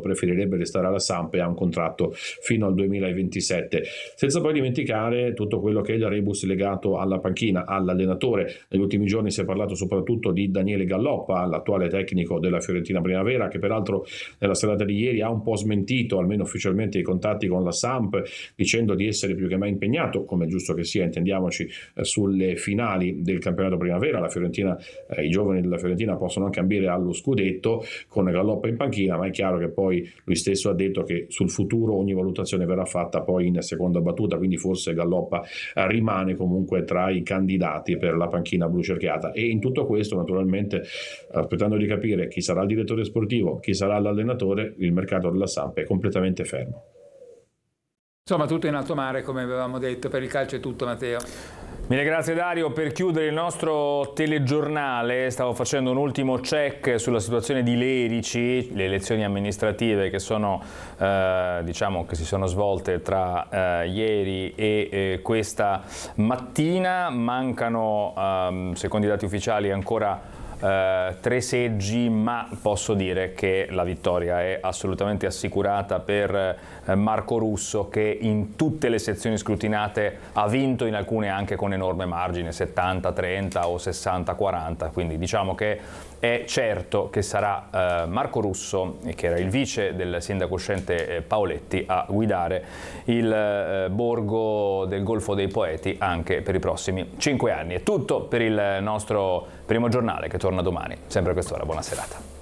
preferirebbe restare alla Samp e ha un contratto fino al 2027, senza poi dimenticare tutto quello che è il rebus legato alla panchina, all'allenatore. Negli ultimi giorni si è parlato soprattutto di Daniele Galloppa, l'attuale tecnico della Fiorentina Primavera, che peraltro nella serata di ieri ha un po' smentito, almeno ufficialmente, i contatti con la Samp, dicendo di essere più che mai impegnato, come è giusto che sia, intendiamoci, sulle finali del campionato Primavera. La Fiorentina, i giovani della Fiorentina possono anche ambire allo scudetto con Galloppa in panchina, ma è chiaro che poi lui stesso ha detto che sul futuro ogni valutazione verrà fatta poi in seconda battuta, quindi forse Galloppa rimane comunque tra i candidati per la panchina blu cerchiata. E in tutto questo, naturalmente, aspettando di capire chi sarà il direttore sportivo, chi sarà l'allenatore, il mercato della Samp è completamente fermo. Insomma, tutto in alto mare, come avevamo detto. Per il calcio è tutto, Matteo. Mille grazie Dario. Per chiudere il nostro telegiornale stavo facendo un ultimo check sulla situazione di Lerici, le elezioni amministrative che sono diciamo che si sono svolte tra ieri e questa mattina. Mancano, secondo i dati ufficiali, ancora 3 seggi, ma posso dire che la vittoria è assolutamente assicurata per Marco Russo, che in tutte le sezioni scrutinate ha vinto, in alcune anche con enorme margine, 70-30 o 60-40, quindi diciamo che è certo che sarà Marco Russo, che era il vice del sindaco uscente Paoletti, a guidare il borgo del Golfo dei Poeti anche per i prossimi 5 anni. È tutto per il nostro primo giornale, che torna domani, sempre a quest'ora. Buona serata.